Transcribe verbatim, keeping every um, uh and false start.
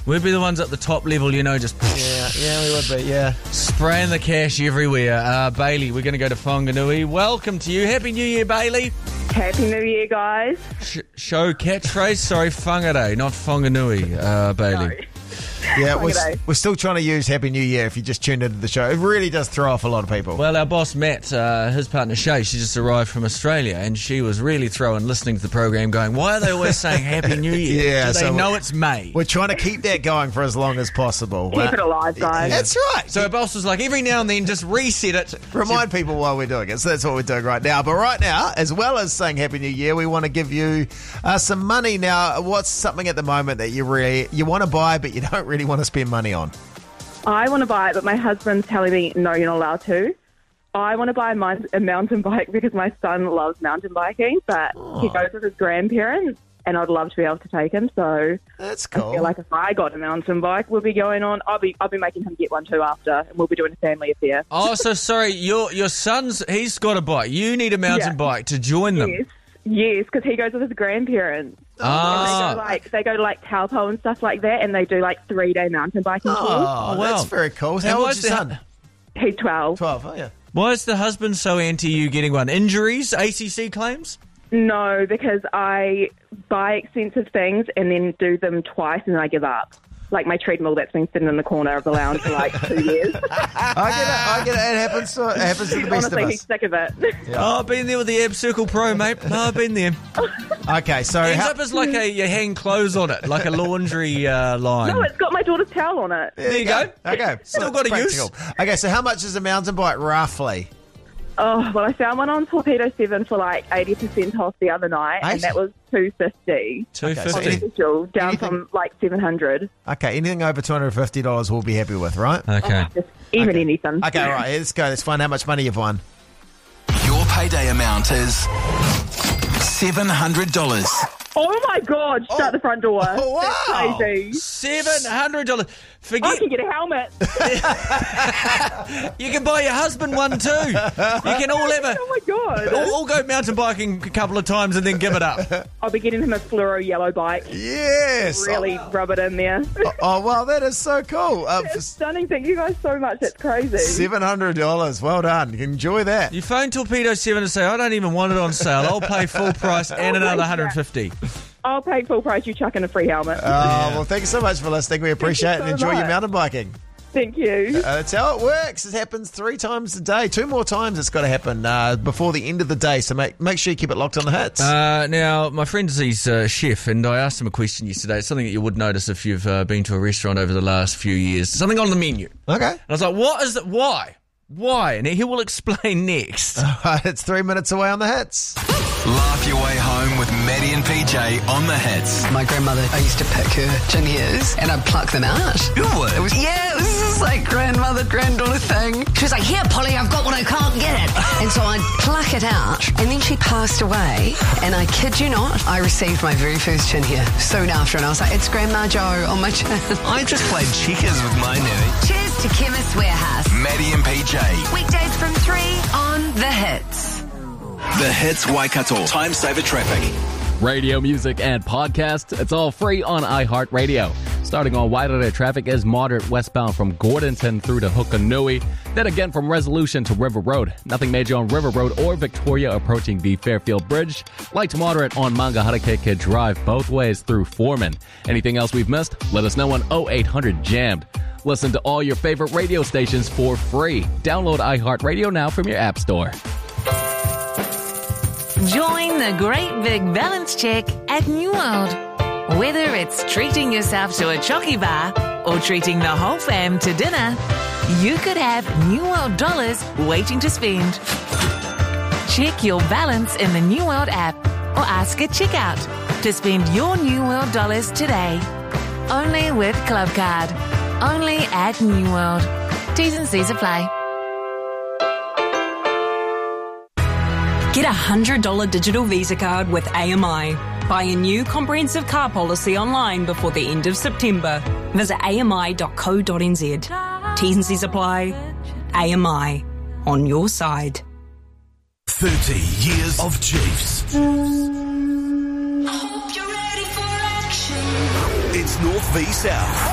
We'd be the ones at the top level, you know, just Yeah, yeah, we would be, yeah. spraying the cash everywhere. Uh, Bailey, we're going to go to Whanganui. Welcome to you. Happy New Year, Bailey. Happy New Year, guys. Sh- show catchphrase, sorry, Whangarei, not Whanganui, uh, Bailey. No. Yeah, we're, Whangarei. we're still trying to use Happy New Year if you just tuned into the show. It really does throw off a lot of people. Well, our boss, Matt, uh, his partner, Shay, she just arrived from Australia, and she was really throwing, listening to the program, going, why are they always saying Happy New Year? Yeah, Do they so know we- it's May? We're trying to keep that going for as long as possible. Keep it alive, guys. That's right. So our boss was like, every now and then, just reset it. Remind people while we're doing it. So that's what we're doing right now. But right now, as well as saying Happy New Year, we want to give you uh, some money. Now, what's something at the moment that you really you want to buy, but you don't really want to spend money on? I want to buy it, but my husband's telling me, no, you're not allowed to. I want to buy a, mon- a mountain bike because my son loves mountain biking, but he goes with his grandparents, and I'd love to be able to take him. So That's I cool. feel like if I got a mountain bike, we'll be going on. I'll be I'll be making him get one too after, and we'll be doing a family affair. Oh, so sorry, your your son's, he's got a bike. You need a mountain Yeah. bike to join them. Yes, yes, because he goes with his grandparents. And they Ah, go like they go to like Taupo and stuff like that, and they do like three day mountain biking tours. Oh, Oh, wow. that's very cool. And How old's what's your the- son? He's twelve. twelve, oh yeah. why is the husband so anti you getting one? Injuries, A C C claims? No, because I buy expensive things and then do them twice and then I give up. Like my treadmill that's been sitting in the corner of the lounge for like two years. I get it, I get it. It happens to, it happens to the best Honestly, of he's us. sick of it. Oh, I've been there with the Ab Circle Pro, mate. No, I've been there. Okay, so Ends how, up as like a, you hang clothes on it, like a laundry uh, line. No, it's got my daughter's towel on it. There you go. Okay, Still so got it's a use. practical. Okay, so how much is a mountain bike roughly? Oh, well, I found one on Torpedo seven for like eighty percent off the other night, and eighty? that was two fifty two Okay, so fifty. any- Special, down Anything- from like seven hundred. Okay, anything over two hundred fifty dollars we'll be happy with, right? Okay. Just even Okay. anything. Okay, all right, let's go. Let's find how much money you've won. Your payday amount is seven hundred dollars. Oh my God! Shut the front door. Oh, wow. That's crazy. Seven hundred dollars. I Forget can get a helmet. you can buy your husband one too. You can all have a Oh my God! all, all go mountain biking a couple of times and then give it up. I'll be getting him a fluoro yellow bike. Yes. Really rub it in there. Oh, oh, wow, that is so cool. Uh, for It's stunning. Thank you guys so much. That's crazy. seven hundred dollars. Well done. You can enjoy that. You phone Torpedo seven and say, I don't even want it on sale. I'll pay full price and Oh my another God. one hundred fifty. I'll pay full price. You chuck in a free helmet. Oh, well, thank you so much for listening. We appreciate it so and enjoy your much. mountain biking. Thank you. Uh, that's how it works. It happens three times a day. Two more times it's got to happen uh, before the end of the day. So make make sure you keep it locked on the hits. Uh, now, my friend's he's a chef, and I asked him a question yesterday. It's something that you would notice if you've uh, been to a restaurant over the last few years. Something on the menu. And okay. I was like, what is it? Why? Why? And he will explain next. It's three minutes away on the hits. Laugh your way home with Maddie and P J on the hits. My grandmother, I used to pick her gin ears and I'd pluck them out. You would? It was, yeah, it was this like grandmother, granddaughter thing. She was like, here, Polly, I've got one, I can't get it. And so I'd pluck it out. And then she passed away. And I kid you not, I received my very first chin hair soon after. And I was like, it's Grandma Joe on my chin. I just played checkers with my nanny. Cheers to Chemist Warehouse. Maddie and P J. Weekdays from three on The Hits. The Hits Waikato. Time saver traffic. Radio, music, and podcast. It's all free on iHeartRadio. Starting on Wairere, traffic is moderate westbound from Gordonton through to Hukanui. Then again from Resolution to River Road. Nothing major on River Road or Victoria approaching the Fairfield Bridge. Light to moderate on Mangaharakeke Drive both ways through Foreman. Anything else we've missed? Let us know on oh eight hundred jammed. Listen to all your favorite radio stations for free. Download iHeartRadio now from your app store. Join the great big balance check at New World. Whether it's treating yourself to a chocky bar or treating the whole fam to dinner, you could have New World dollars waiting to spend. Check your balance in the New World app or ask at checkout to spend your New World dollars today. Only with Club Card. Only at New World. T's and C's apply. Get a one hundred dollars digital Visa card with A M I. Buy a new comprehensive car policy online before the end of September. Visit A M I dot co dot n z. T's and C's apply. A M I. On your side. thirty years of Chiefs. It's North v South.